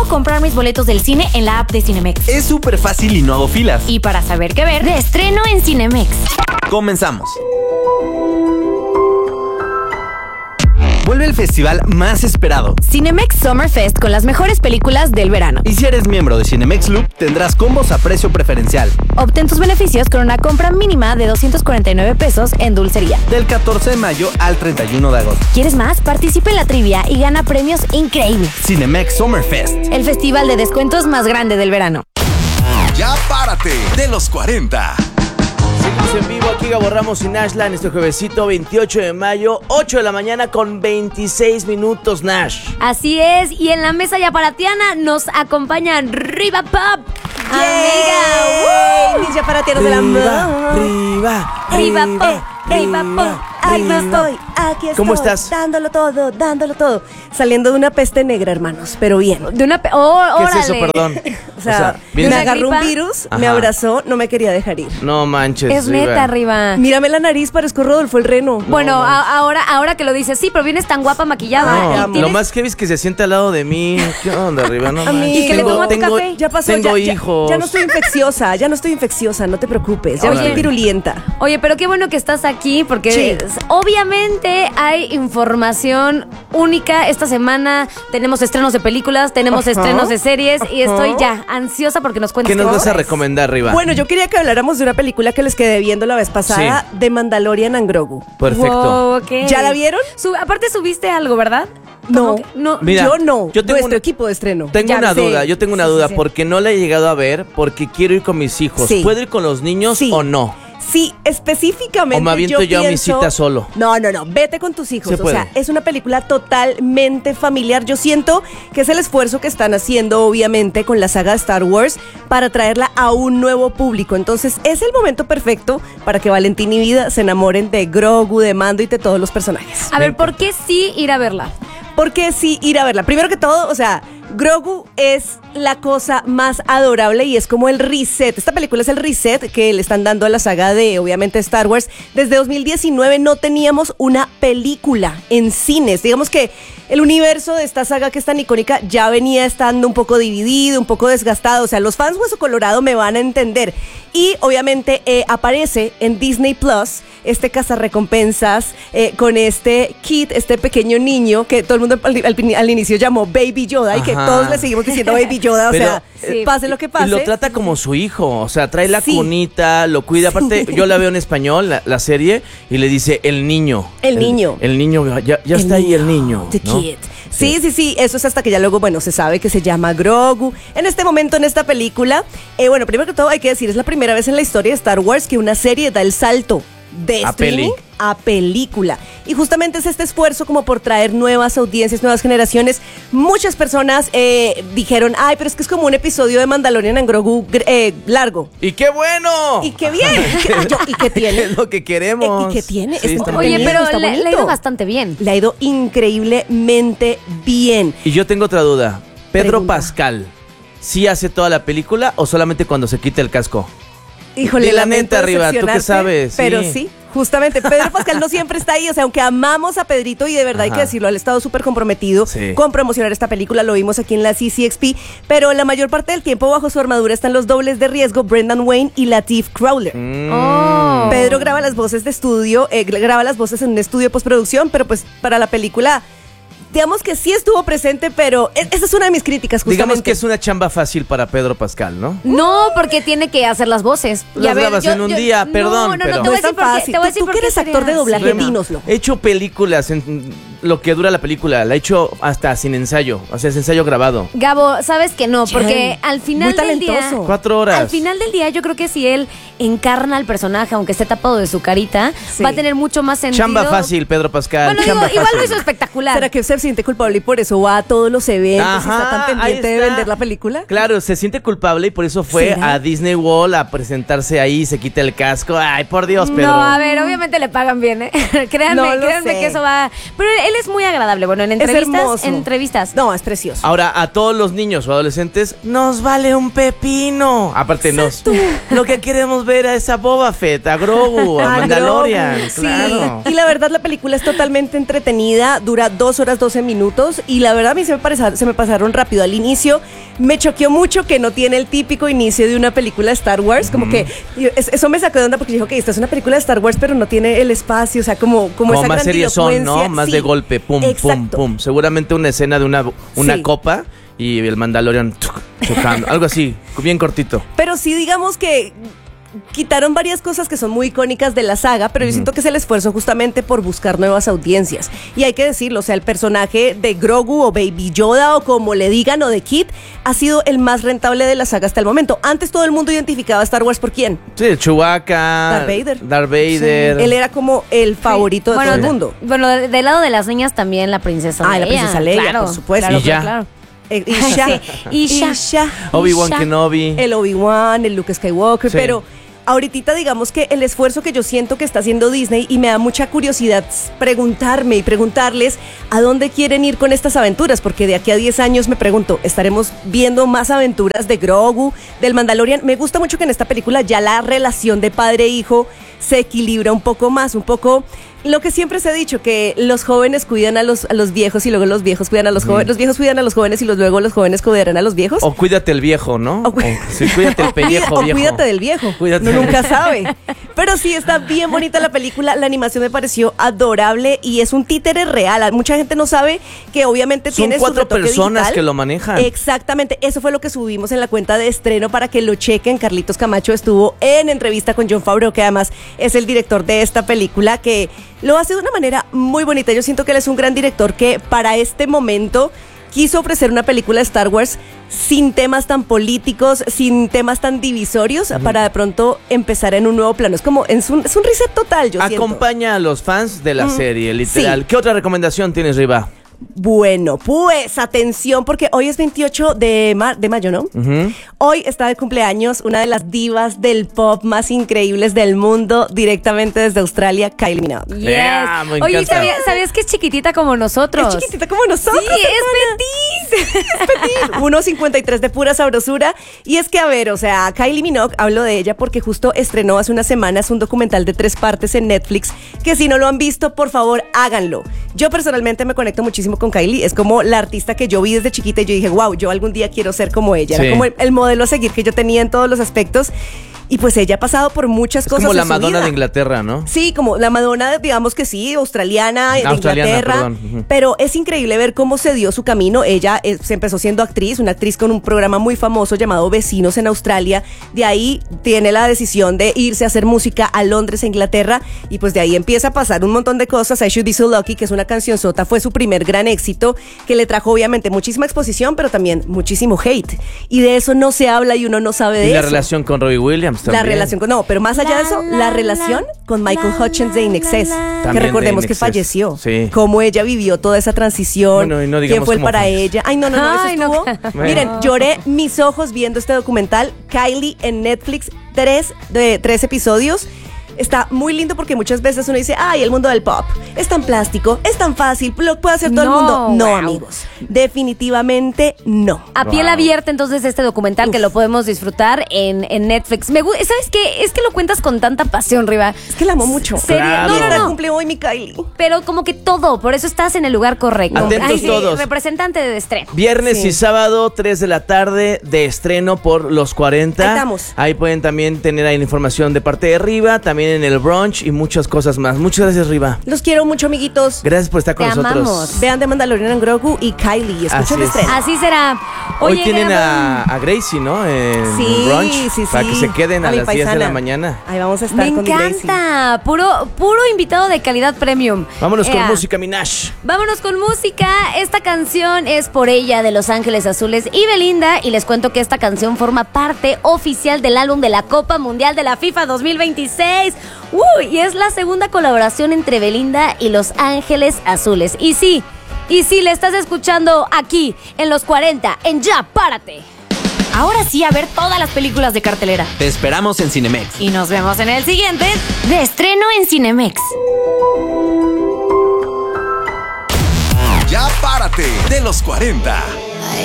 ¿Cómo comprar mis boletos del cine en la app de Cinemex? Es súper fácil y no hago filas. Y para saber qué ver, de estreno en Cinemex. Comenzamos. Vuelve el festival más esperado. Cinemex Summer Fest con las mejores películas del verano. Y si eres miembro de Cinemex Loop, tendrás combos a precio preferencial. Obtén tus beneficios con una compra mínima de 249 pesos en dulcería. Del 14 de mayo al 31 de agosto. ¿Quieres más? Participa en la trivia y gana premios increíbles. Cinemex Summer Fest. El festival de descuentos más grande del verano. Ya párate de los 40. Seguimos en vivo aquí Gabo Ramos y Nashla en este juevesito 28 de mayo, 8 de la mañana con 26 minutos, Nash. Así es, y en la mesa yaparatiana nos acompañan Riva Pop. Amiga, mis yaparatianos del amor. Riva Riva Pop. Aquí estoy. ¿Cómo estás? Dándolo todo. Saliendo de una peste negra, hermanos, pero bien. De una... ¿Qué órale. es eso, perdón? O sea, bien- me ¿una agarró gripa? un virus, Ajá. me abrazó, no me quería dejar ir. No manches, Es Riva. neta, Riva. Mírame la nariz, parezco Rodolfo el Reno. Bueno, ahora que lo dices, sí, pero vienes tan guapa maquillada. No, y lo tienes- más heavy es que se siente al lado de mí. ¿Qué onda, Riva? No A mí- manches. Y que le tomó tu café. Ya pasó, Tengo ya hijos. no estoy infecciosa, no te preocupes. Ya Oye. estoy virulenta. Oye, pero qué bueno que estás aquí porque Sí. obviamente hay información única. Esta semana tenemos estrenos de películas, tenemos Ajá. estrenos de series y Ajá. estoy ya ansiosa porque nos cuentes ¿Qué nos qué vas a traes. recomendar, Riva? Bueno, yo quería que habláramos de una película que les quedé viendo la vez pasada, de Mandalorian and Grogu. Perfecto. Wow, ok. ¿Ya la vieron? Aparte subiste algo, ¿verdad? No, ¿Cómo que? No. Mira, yo no. yo tengo Nuestro una- equipo de estreno. Tengo Ya una sé. duda, yo tengo una Sí, duda sí. porque no la he llegado a ver porque quiero ir con mis hijos. Sí. ¿Puedo ir con los niños Sí. o no? Sí, específicamente. ¿O me aviento yo a mi cita solo? No, vete con tus hijos. Se O puede. sea, es una película totalmente familiar. Yo siento que es el esfuerzo que están haciendo, obviamente, con la saga de Star Wars para traerla a un nuevo público. Entonces, es el momento perfecto para que Valentín y Vida se enamoren de Grogu, de Mando y de todos los personajes. A ver, ¿por qué sí ir a verla? Porque sí, ir a verla. Primero que todo, o sea, Grogu es la cosa más adorable y es como el reset. Esta película es el reset que le están dando a la saga de, obviamente, Star Wars. Desde 2019 no teníamos una película en cines. Digamos que el universo de esta saga que es tan icónica ya venía estando un poco dividido, un poco desgastado. O sea, los fans Hueso Colorado me van a entender. Y obviamente aparece en Disney Plus este cazarrecompensas con este Kid, este pequeño niño que todo el mundo al inicio llamó Baby Yoda y que Ajá. todos le seguimos diciendo Baby Yoda. O Pero, sea, pase lo que pase. Y lo trata como su hijo, o sea, trae la Sí. cunita, lo cuida. Aparte, yo la veo en español, la serie, y le dice el niño. El niño. El niño, ya está ahí el niño. The ¿no? Kid. Sí, eso es hasta que ya luego, bueno, se sabe que se llama Grogu. En este momento, en esta película, bueno, primero que todo hay que decir, es la primera vez en la historia de Star Wars que una serie da el salto de A streaming peli. a película. Y justamente es este esfuerzo como por traer nuevas audiencias, nuevas generaciones. Muchas personas dijeron, ay, pero es que es como un episodio de Mandalorian and Grogu largo. ¡Y qué bueno! Y qué bien. ¿Y qué tiene? Es lo que queremos. ¿Y qué tiene? Sí, Está está Oye, muy bien. pero está le ha bonito. ido bastante bien. Le ha ido increíblemente bien. Y yo tengo otra duda. ¿Pedro Pregunta. Pascal sí hace toda la película o solamente cuando se quita el casco? Híjole, Di la lamento neta, Riva, ¿tú qué decepcionarte, sabes? Pero Sí. sí, justamente, Pedro Pascal no siempre está ahí, o sea, aunque amamos a Pedrito y de verdad hay Ajá. que decirlo, él ha estado súper comprometido Sí. con promocionar esta película, lo vimos aquí en la CCXP, pero la mayor parte del tiempo bajo su armadura están los dobles de riesgo, Brendan Wayne y Lateef Crowder. Oh. Pedro graba las voces de estudio, graba las voces en un estudio de postproducción, pero pues para la película, digamos que sí estuvo presente, pero esa es una de mis críticas, justamente. Digamos que es una chamba fácil para Pedro Pascal, ¿no? No, porque tiene que hacer las voces. Las grabas en un día, perdón, pero- te voy No a es tan decir por qué- fácil. te voy a decir Tú por que qué eres actor de sería doblaje, así. dínoslo. He hecho películas en lo que dura la película. La he hecho hasta sin ensayo. O sea, es ensayo grabado. Gabo, sabes que no, porque al final Muy del día... talentoso. 4 horas. Al final del día, yo creo que si él encarna al personaje, aunque esté tapado de su carita, Sí. va a tener mucho más sentido. Chamba fácil, Pedro Pascal. Bueno, digo, chamba igual fácil. lo hizo espectacular. ¿Será que usted se siente culpable y por eso va a todos los eventos y está tan Ajá, pendiente ahí de está. vender la película? Claro, se siente culpable y por eso fue ¿Será? a Disney World a presentarse ahí, se quita el casco. Ay, por Dios, Pedro. No, a ver, obviamente le pagan bien, ¿eh? créanme No lo sé. que eso va... Pero él es muy agradable. Bueno, en Es entrevistas, hermoso. No, es precioso. Ahora, a todos los niños o adolescentes, nos vale un pepino. Aparte, lo que queremos ver a esa Boba Fett, a Grogu, a Ah, Mandalorian. Grogu, sí. Claro. Y la verdad, la película es totalmente entretenida, dura 2 horas 12 minutos y la verdad a mí se me pasaron rápido. Al inicio me choqueó mucho que no tiene el típico inicio de una película de Star Wars, como que eso me sacó de onda porque dijo que esta es una película de Star Wars pero no tiene el espacio, o sea, como esa más seriezón, grandilocuencia. ¿no? Más Sí, de golpe, pum, exacto. pum, pum. Seguramente una escena de una Sí. copa y el Mandalorian chocando. Algo así, bien cortito. Pero sí digamos que quitaron varias cosas que son muy icónicas de la saga, pero yo siento que es el esfuerzo justamente por buscar nuevas audiencias. Y hay que decirlo, o sea, el personaje de Grogu o Baby Yoda o como le digan o de Kid ha sido el más rentable de la saga hasta el momento. Antes todo el mundo identificaba a Star Wars por quién. Sí, Chewbacca. Darth Vader. Él era como el favorito de todo el mundo. Bueno, del lado de las niñas también la princesa Leia. La princesa Leia, claro, por supuesto. Claro, Y ya. claro. Isha. Obi-Wan Kenobi. El Obi-Wan, el Luke Skywalker, Sí. pero ahorita digamos que el esfuerzo que yo siento que está haciendo Disney y me da mucha curiosidad preguntarme y preguntarles a dónde quieren ir con estas aventuras, porque de aquí a 10 años me pregunto, ¿estaremos viendo más aventuras de Grogu, del Mandalorian? Me gusta mucho que en esta película ya la relación de padre e hijo se equilibra un poco más, un poco lo que siempre se ha dicho, que los jóvenes cuidan a los viejos y luego los viejos cuidan a los jóvenes, los viejos cuidan a los jóvenes y luego los jóvenes cuidarán a los viejos. O cuídate el viejo, ¿no? Sí, cuídate el pellejo viejo. Cuídate del viejo. Cuídate. Uno nunca sabe. Pero sí, está bien bonita la película. La animación me pareció adorable y es un títere real. Mucha gente no sabe que obviamente Son tiene su 4 retoque personas digital. que lo manejan. Exactamente. Eso fue lo que subimos en la cuenta de estreno para que lo chequen. Carlitos Camacho estuvo en entrevista con Jon Favreau, que además es el director de esta película, que lo hace de una manera muy bonita. Yo siento que él es un gran director que para este momento quiso ofrecer una película de Star Wars sin temas tan políticos, sin temas tan divisorios, para de pronto empezar en un nuevo plano. Es como, es un reset total, yo siento. Acompaña a los fans de la serie, literal. Sí. ¿Qué otra recomendación tienes, Riva? Bueno, pues atención, porque hoy es 28 de mayo, ¿no? Hoy está de cumpleaños una de las divas del pop más increíbles del mundo, directamente desde Australia, Kylie Minogue. Yes. Yeah, me Oye, encanta. ¿sabías que es chiquitita como nosotros? Es chiquitita como nosotros. Sí, es petit. Es petit. 1.53 de pura sabrosura. Y es que, a ver, o sea, Kylie Minogue, hablo de ella porque justo estrenó hace unas semanas un documental de 3 partes en Netflix, que si no lo han visto, por favor, háganlo. Yo personalmente me conecto muchísimo con Kylie. Es como la artista que yo vi desde chiquita y yo dije, wow, yo algún día quiero ser como ella. Sí. Era como el modelo a seguir que yo tenía en todos los aspectos. Y pues ella ha pasado por muchas Es cosas como la en su Madonna vida. de Inglaterra, ¿no? Sí, como la Madonna, digamos que sí, australiana, de Inglaterra. Perdón. Ujú. Pero es increíble ver cómo se dio su camino. Ella se empezó siendo actriz, una actriz con un programa muy famoso llamado Vecinos en Australia. De ahí tiene la decisión de irse a hacer música a Londres, a Inglaterra. Y pues de ahí empieza a pasar un montón de cosas. I Should Be So Lucky, que es una cancionzota, fue su primer gran éxito, que le trajo obviamente muchísima exposición, pero también muchísimo hate. Y de eso no se habla y uno no sabe de Y eso. la relación con Robbie Williams también. La relación con... No, pero más allá de eso, la relación con Michael Hutchins de In Excess, que También recordemos de In que Excess. falleció. Sí. Cómo ella vivió toda esa transición. Bueno, y no quién digamos fue el cómo para fue. ella. Ay, no, Ay, eso no. estuvo. Bueno. Miren, lloré mis ojos viendo este documental. Kylie en Netflix, 3 episodios. Está muy lindo porque muchas veces uno dice, ay, el mundo del pop es tan plástico, es tan fácil, lo puede hacer todo el No, mundo. No, wow. amigos, definitivamente no. A piel Wow. abierta, entonces, este documental que lo podemos disfrutar en Netflix. ¿Sabes qué? Es que lo cuentas con tanta pasión, Riva. Es que la amo mucho. Serio, Claro. no. Cumple hoy mi Kylie. Pero como que todo, por eso estás en el lugar correcto. Atentos todos. Representante de estreno. Viernes Sí. y sábado, 3 de la tarde, de estreno por los 40. Ahí estamos. Ahí pueden también tener ahí la información de parte de Riva, también en el brunch y muchas cosas más. Muchas gracias, Riva. Los quiero mucho, amiguitos. Gracias por estar con Te nosotros. amamos. Vean de Mandalorian en Grogu y Kylie y Así escuchen de es. estreno. Así será. Hoy Oye, tienen Gabo, a Gracie, ¿no? En Sí, el brunch. sí, Para sí. que se queden a mi las 10 de la paisana. mañana. Ahí vamos a estar Me con mi Gracie. encanta. Puro invitado de calidad premium. Vámonos con Ea. música, Minash. Vámonos con música. Esta canción es por ella de Los Ángeles Azules y Belinda. Y les cuento que esta canción forma parte oficial del álbum de la Copa Mundial de la FIFA 2026. Y es la segunda colaboración entre Belinda y Los Ángeles Azules. Y sí, le estás escuchando aquí en Los 40, en Ya Párate. Ahora sí, a ver todas las películas de cartelera. Te esperamos en Cinemex. Y nos vemos en el siguiente de estreno en Cinemex. Ya párate de los 40.